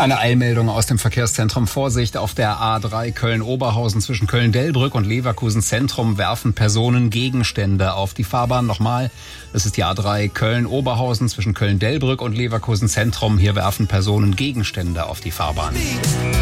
Eine Eilmeldung aus dem Verkehrszentrum. Vorsicht auf der A3 Köln-Oberhausen zwischen Köln-Delbrück und Leverkusen Zentrum werfen Personen Gegenstände auf die Fahrbahn. Nochmal, das ist die A3 Köln-Oberhausen zwischen Köln-Delbrück und Leverkusen Zentrum. Hier werfen Personen Gegenstände auf die Fahrbahn.